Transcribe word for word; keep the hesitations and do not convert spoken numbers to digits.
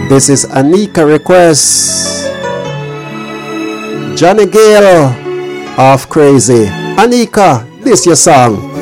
This is Anika request. Johnny Gale of Crazy. Anika, this your song.